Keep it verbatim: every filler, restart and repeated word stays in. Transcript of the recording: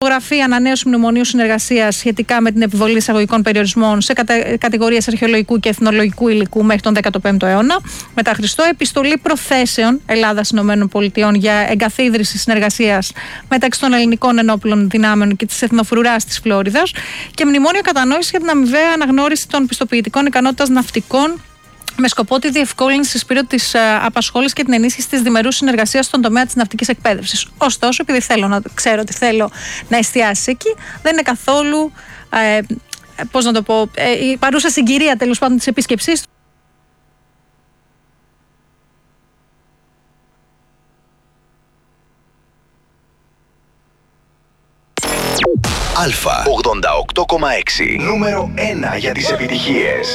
Υπογραφή ανανέωση μνημονίου συνεργασίας σχετικά με την επιβολή εισαγωγικών περιορισμών σε κατα... κατηγορίες αρχαιολογικού και εθνολογικού υλικού μέχρι τον δέκατο πέμπτο αιώνα μετά Χριστό. Επιστολή προθέσεων Ελλάδα-ΗΠΑ για εγκαθίδρυση συνεργασίας μεταξύ των ελληνικών ενόπλων δυνάμεων και της εθνοφρουράς της Φλόριδας. Και μνημόνιο κατανόηση για την αμοιβαία αναγνώριση των πιστοποιητικών ικανότητας ναυτικών, με σκοπό τη διευκόλυνση σπήρου της απασχόλησης και την ενίσχυση της διμερούς συνεργασίας στον τομέα της ναυτικής εκπαίδευσης. Ωστόσο, επειδή θέλω να ξέρω ότι θέλω να εστιάσει εκεί, δεν είναι καθόλου, ε, πώς να το πω, ε, η παρούσα συγκυρία τέλος πάντων της επίσκεψής του. Αλφα ογδόντα οκτώ κόμμα έξι. Νούμερο ένα για τις επιτυχίες.